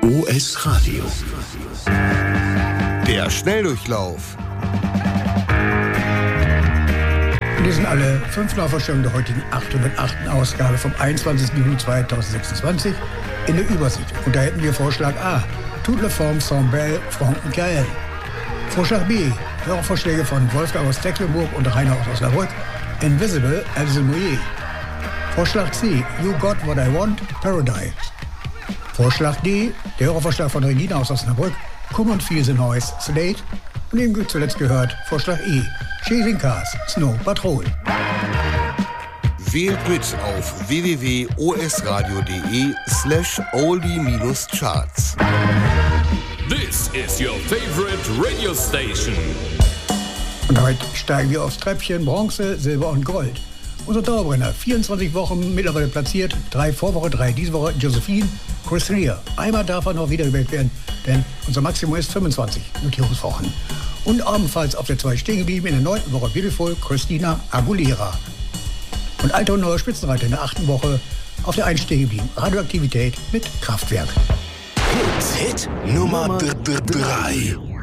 OS Radio. Der Schnelldurchlauf. Wir sind alle 5 Nachvorstellungen der heutigen 808. Ausgabe vom 21. Juni 2026 in der Übersicht. Und da hätten wir Vorschlag A. Toute la forme sans belle, Franck Michael. Vorschlag B. Hörervorschläge von Wolfgang aus Tecklenburg und Rainer aus Osnabrück. Invisible, Else Moyer. Vorschlag C. You Got What I Want, Paradise. Vorschlag D. Der Hörervorschlag von Regina aus Osnabrück. Come on Feel the Noise, Slate. Und eben zuletzt gehört Vorschlag E. Chasing Cars, Snow Patrol. Wählt mit auf www.osradio.de/oldie-charts. This is your favorite radio station. Und heute steigen wir aufs Treppchen Bronze, Silber und Gold. Unser Dauerbrenner, 24 Wochen mittlerweile platziert, 3 Vorwoche, 3 diese Woche, Josephine, Chris Rea. Einmal darf er noch wiedergewählt werden, denn unser Maximum ist 25 Notierungswochen. Und ebenfalls auf der 2 stehen geblieben in der 9. Woche Beautiful, Christina Aguilera. Und alter und neuer Spitzenreiter in der 8. Woche auf der 1 stehen geblieben, Radioaktivität mit Kraftwerk. Hit Nummer 3.